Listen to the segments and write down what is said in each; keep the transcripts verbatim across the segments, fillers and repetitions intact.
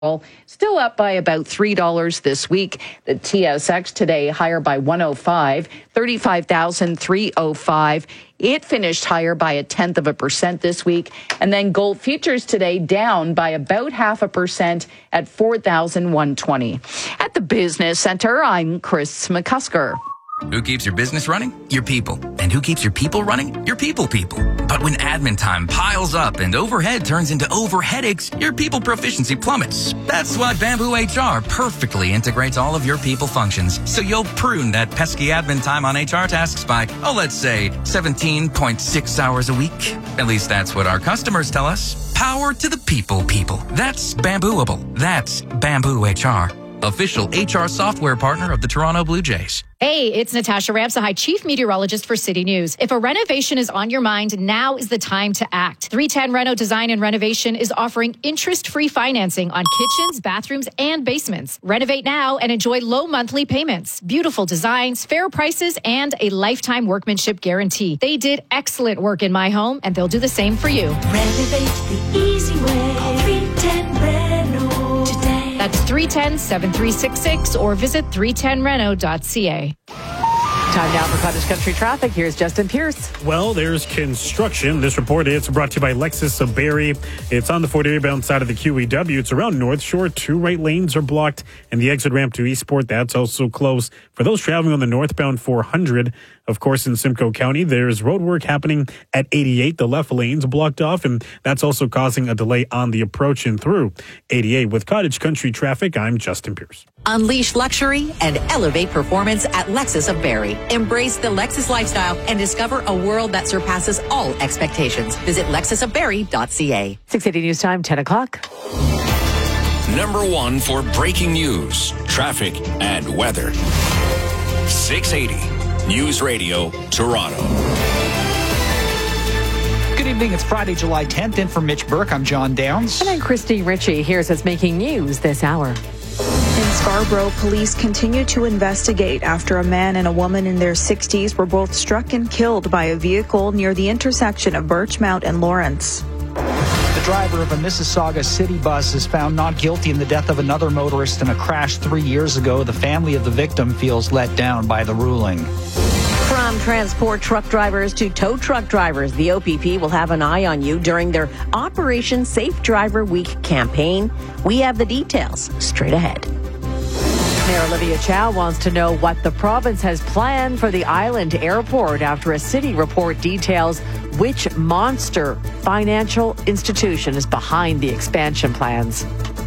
Still up by about three dollars this week. The T S X today higher by one oh five, thirty-five thousand three hundred five. It finished higher by a tenth of a percent this week. And then gold futures today down by about half a percent at four thousand one hundred twenty. At the Business Center, I'm Chris McCusker. Who keeps your business running? Your people. And who keeps your people running? Your people people. But when admin time piles up and overhead turns into over headaches, your people proficiency plummets. That's why Bamboo H R perfectly integrates all of your people functions. So you'll prune that pesky admin time on H R tasks by, oh, let's say seventeen point six hours a week. At least that's what our customers tell us. Power to the people people. That's Bambooable. That's Bamboo H R. Official H R software partner of the Toronto Blue Jays. Hey, it's Natasha Ramsahai, Chief Meteorologist for City News. If a renovation is on your mind, now is the time to act. three ten Reno Design and Renovation is offering interest-free financing on kitchens, bathrooms, and basements. Renovate now and enjoy low monthly payments, beautiful designs, fair prices, and a lifetime workmanship guarantee. They did excellent work in my home, and they'll do the same for you. Renovate the easy way. Call three ten Reno today. That's three one zero, seven three six six or visit three ten reno dot c a. Time now for Cottage Country Traffic. Here's Justin Pierce. Well, there's construction. This report is brought to you by Lexus of Barrie. It's on the Fort Erie-bound side of the Q E W. It's around North Shore. Two right lanes are blocked, and the exit ramp to Eastport, that's also closed. For those traveling on the northbound four hundred, of course, in Simcoe County, there's road work happening at eighty-eight. The left lane's blocked off, and that's also causing a delay on the approach and through eighty-eight. With Cottage Country Traffic, I'm Justin Pierce. Unleash luxury and elevate performance at Lexus of Barrie. Embrace the Lexus lifestyle and discover a world that surpasses all expectations. Visit lexus of barrie dot c a. six eighty News Time, ten o'clock. Number one for breaking news, traffic, and weather. six eighty News Radio, Toronto. Good evening. It's Friday, July tenth. In for Mitch Burke, I'm John Downs. And I'm Christy Ritchie. Here's what's making news this hour. In Scarborough, police continue to investigate after a man and a woman in their sixties were both struck and killed by a vehicle near the intersection of Birchmount and Lawrence. The driver of a Mississauga city bus is found not guilty in the death of another motorist in a crash three years ago. The family of the victim feels let down by the ruling. From transport truck drivers to tow truck drivers, the O P P will have an eye on you during their Operation Safe Driver Week campaign. We have the details straight ahead. Mayor Olivia Chow wants to know what the province has planned for the island airport after a city report details which monster financial institution is behind the expansion plans.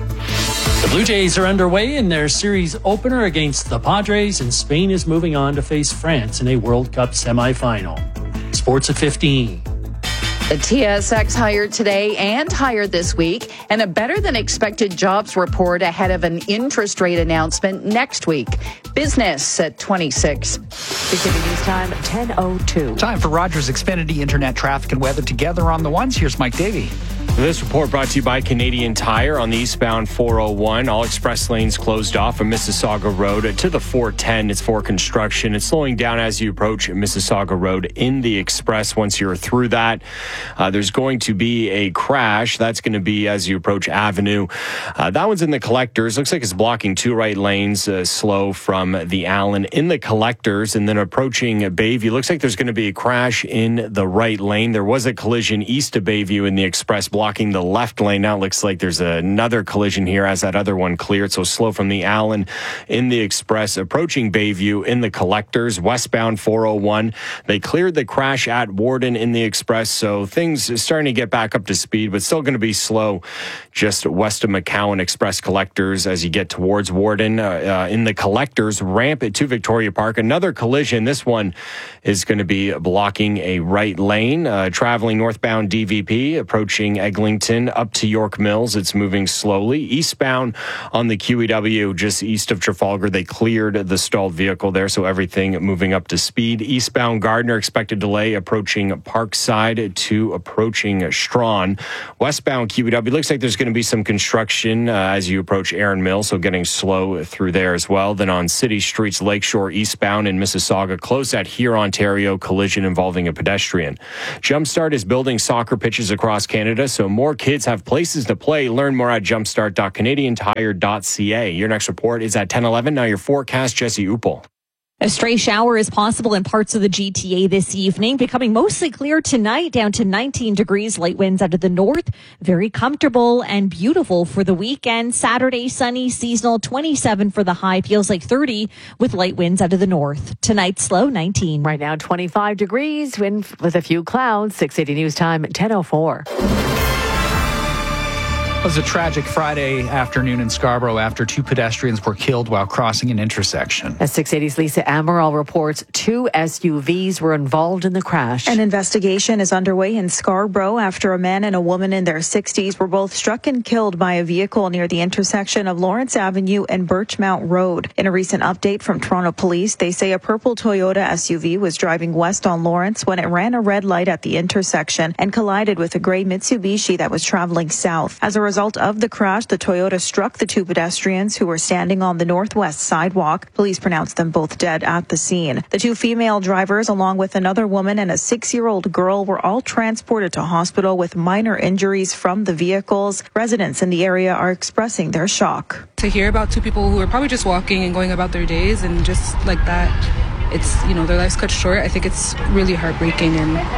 The Blue Jays are underway in their series opener against the Padres, and Spain is moving on to face France in a World Cup semifinal. Sports at fifteen. The T S X higher today and higher this week, and a better than expected jobs report ahead of an interest rate announcement next week. Business at twenty-six. six eighty News Time, ten oh two. Time for Rogers Xfinity Internet Traffic and Weather together on the ones. Here's Mike Davey. This report brought to you by Canadian Tire on the eastbound four oh one. All express lanes closed off from Mississauga Road to the four ten. It's for construction. It's slowing down as you approach Mississauga Road in the express. Once you're through that, uh, there's going to be a crash. That's going to be as you approach Avenue. Uh, that one's in the Collectors. Looks like it's blocking two right lanes uh, slow from the Allen in the Collectors. And then approaching Bayview, looks like there's going to be a crash in the right lane. There was a collision east of Bayview in the express block. Blocking the left lane. Now it looks like there's another collision here as that other one cleared. So slow from the Allen in the express, approaching Bayview in the Collectors, westbound four oh one. They cleared the crash at Warden in the express. So things are starting to get back up to speed, but still going to be slow just west of McCowan Express Collectors as you get towards Warden. Uh, uh, in the Collectors, ramp to Victoria Park. Another collision. This one is going to be blocking a right lane. Uh, traveling northbound D V P, approaching Eglinton up to York Mills. It's moving slowly. Eastbound on the Q E W, just east of Trafalgar, they cleared the stalled vehicle there, so everything moving up to speed. Eastbound Gardner, expected delay approaching Parkside to approaching Strawn. Westbound Q E W, looks like there's going to be some construction uh, as you approach Erin Mill, so getting slow through there as well. Then on City Streets, Lakeshore eastbound in Mississauga, close at Here, Ontario, collision involving a pedestrian. Jumpstart is building soccer pitches across Canada, so so more kids have places to play. Learn more at jumpstart dot canadian tire dot c a. Your next report is at ten eleven. Now your forecast, Jesse Upel. A stray shower is possible in parts of the G T A this evening, becoming mostly clear tonight, down to nineteen degrees, light winds out of the north. Very comfortable and beautiful for the weekend. Saturday, sunny, seasonal, twenty-seven for the high, feels like thirty with light winds out of the north. Tonight's low, nineteen. Right now, twenty-five degrees, wind with a few clouds. six eighty News Time, ten oh four. It was a tragic Friday afternoon in Scarborough after two pedestrians were killed while crossing an intersection. As six eighty's Lisa Amaral reports, two S U Vs were involved in the crash. An investigation is underway in Scarborough after a man and a woman in their sixties were both struck and killed by a vehicle near the intersection of Lawrence Avenue and Birchmount Road. In a recent update from Toronto Police, they say a purple Toyota S U V was driving west on Lawrence when it ran a red light at the intersection and collided with a gray Mitsubishi that was traveling south. As a result of the crash, the Toyota struck the two pedestrians who were standing on the northwest sidewalk. Police pronounced them both dead at the scene. The two female drivers, along with another woman and a six-year-old girl, were all transported to hospital with minor injuries from the vehicles. Residents in the area are expressing their shock. To hear about two people who are probably just walking and going about their days and just like that, it's, you know, their lives cut short. I think it's really heartbreaking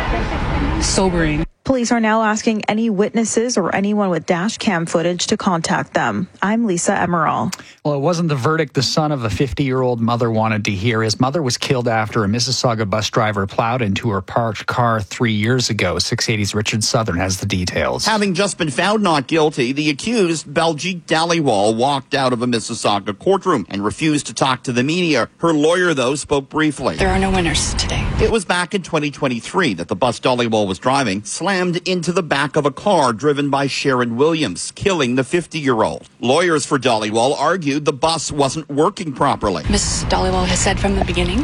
and sobering. Police are now asking any witnesses or anyone with dash cam footage to contact them. I'm Lisa Emerald. Well, it wasn't the verdict the son of the fifty-year-old mother wanted to hear. His mother was killed after a Mississauga bus driver plowed into her parked car three years ago. six eighty's Richard Southern has the details. Having just been found not guilty, the accused, Baljeet Dhaliwal, walked out of a Mississauga courtroom and refused to talk to the media. Her lawyer, though, spoke briefly. There are no winners today. It was back in twenty twenty-three that the bus Dhaliwal was driving slammed into the back of a car driven by Sharon Williams, killing the fifty-year-old. Lawyers for Dhaliwal argued the bus wasn't working properly. Missus Dhaliwal has said from the beginning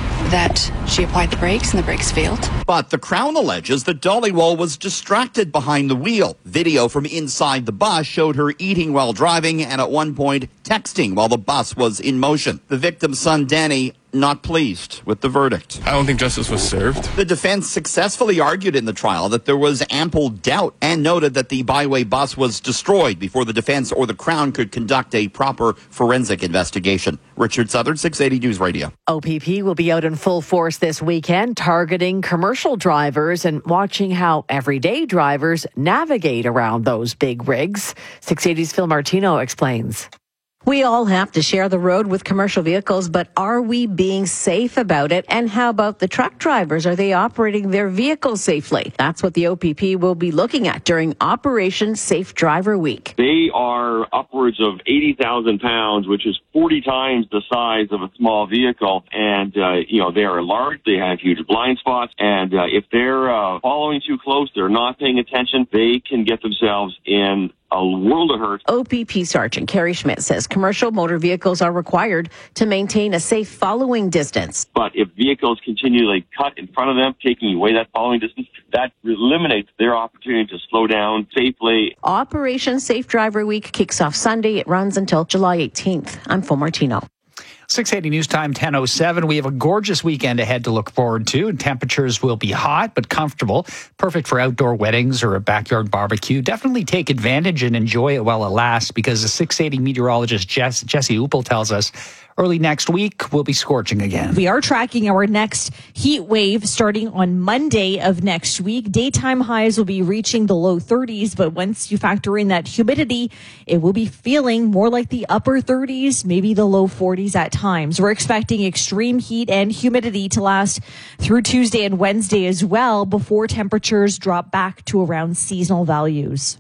that she applied the brakes and the brakes failed. But the Crown alleges that Dhaliwal was distracted behind the wheel. Video from inside the bus showed her eating while driving and at one point texting while the bus was in motion. The victim's son, Danny, not pleased with the verdict. I don't think justice was served. The defense successfully argued in the trial that there was ample doubt and noted that the byway bus was destroyed before the defense or the Crown could conduct a proper forensic investigation. Richard Southern, six eighty News Radio. O P P will be out in full force this weekend, targeting commercial drivers and watching how everyday drivers navigate around those big rigs. six eighty's Phil Martino explains. We all have to share the road with commercial vehicles, but are we being safe about it? And how about the truck drivers? Are they operating their vehicles safely? That's what the O P P will be looking at during Operation Safe Driver Week. They are upwards of eighty thousand pounds, which is forty times the size of a small vehicle. And, uh, you know, they are large. They have huge blind spots. And uh, if they're uh, following too close, they're not paying attention, they can get themselves in a world of hurt. O P P Sergeant Kerry Schmidt says commercial motor vehicles are required to maintain a safe following distance. But if vehicles continually cut in front of them, taking away that following distance, that eliminates their opportunity to slow down safely. Operation Safe Driver Week kicks off Sunday. It runs until July eighteenth. I'm Phil Martino. six eighty News Time, ten oh seven. We have a gorgeous weekend ahead to look forward to. Temperatures will be hot but comfortable, perfect for outdoor weddings or a backyard barbecue. Definitely take advantage and enjoy it while it lasts, because the six eighty meteorologist Jess, Jesse Upel tells us early next week will be scorching again. We are tracking our next heat wave starting on Monday of next week. Daytime highs will be reaching the low thirties, but once you factor in that humidity, it will be feeling more like the upper thirties, maybe the low forties at times. We're expecting extreme heat and humidity to last through Tuesday and Wednesday as well, before temperatures drop back to around seasonal values.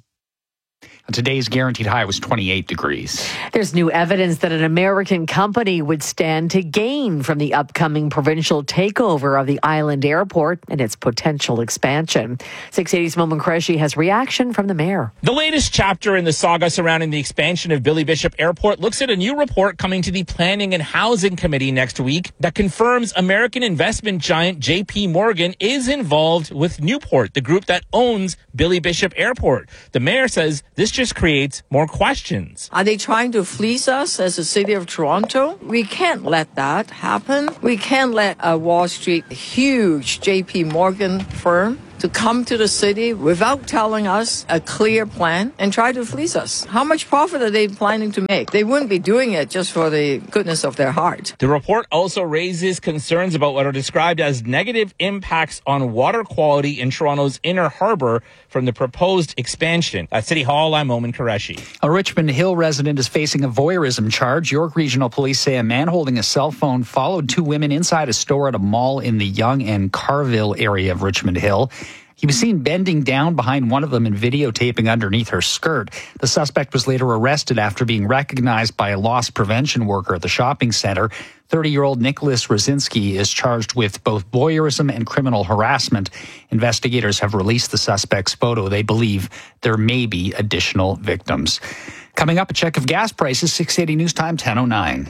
Today's guaranteed high was twenty-eight degrees. There's new evidence that an American company would stand to gain from the upcoming provincial takeover of the Island Airport and its potential expansion. six eighty's Momin Qureshi has reaction from the mayor. The latest chapter in the saga surrounding the expansion of Billy Bishop Airport looks at a new report coming to the Planning and Housing Committee next week that confirms American investment giant J P Morgan is involved with Newport, the group that owns Billy Bishop Airport. The mayor says this just creates more questions. Are they trying to fleece us as a city of Toronto? We can't let that happen. We can't let a Wall Street huge J P Morgan firm to come to the city without telling us a clear plan and try to fleece us. How much profit are they planning to make? They wouldn't be doing it just for the goodness of their heart. The report also raises concerns about what are described as negative impacts on water quality in Toronto's Inner Harbour from the proposed expansion. At City Hall, I'm Oman Qureshi. A Richmond Hill resident is facing a voyeurism charge. York Regional Police say a man holding a cell phone followed two women inside a store at a mall in the Yonge and Carville area of Richmond Hill. He was seen bending down behind one of them and videotaping underneath her skirt. The suspect was later arrested after being recognized by a loss prevention worker at the shopping center. thirty-year-old Nicholas Rosinski is charged with both voyeurism and criminal harassment. Investigators have released the suspect's photo. They believe there may be additional victims. Coming up, a check of gas prices, six eighty News Time, ten oh nine.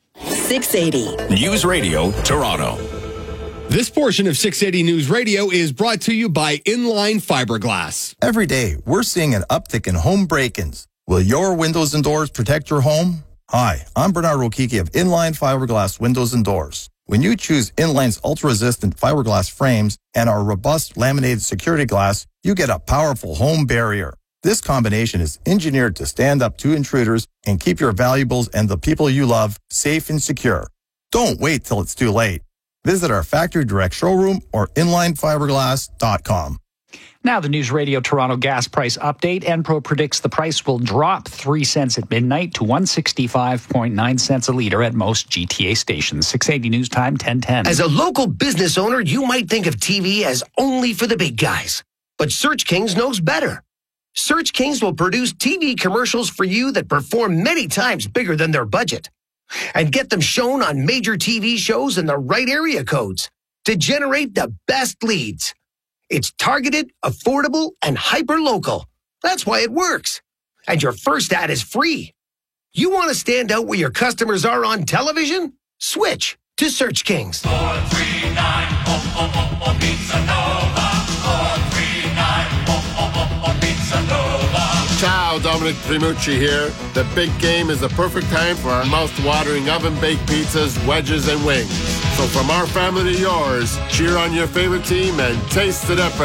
six eighty News Radio, Toronto. This portion of six eighty News Radio is brought to you by Inline Fiberglass. Every day, we're seeing an uptick in home break-ins. Will your windows and doors protect your home? Hi, I'm Bernard Rokiki of Inline Fiberglass Windows and Doors. When you choose Inline's ultra-resistant fiberglass frames and our robust laminated security glass, you get a powerful home barrier. This combination is engineered to stand up to intruders and keep your valuables and the people you love safe and secure. Don't wait till it's too late. Visit our factory direct showroom or inline fiberglass dot com. Now the News Radio Toronto gas price update. Enpro predicts the price will drop three cents at midnight to one sixty-five point nine cents a litre at most G T A stations. six eighty News Time, ten ten. As a local business owner, you might think of T V as only for the big guys. But Search Kings knows better. Search Kings will produce T V commercials for you that perform many times bigger than their budget. And get them shown on major T V shows in the right area codes to generate the best leads. It's targeted, affordable, and hyper-local. That's why it works. And your first ad is free. You want to stand out where your customers are on television? Switch to Search Kings. four three nine, oh, oh, oh, oh, Pizza Nova. four three nine, oh, oh, oh, oh, Pizza Nova. Ciao, Dominic Primucci here. The big game is the perfect time for our mouth-watering oven-baked pizzas, wedges, and wings. So from our family to yours, cheer on your favorite team and taste the difference.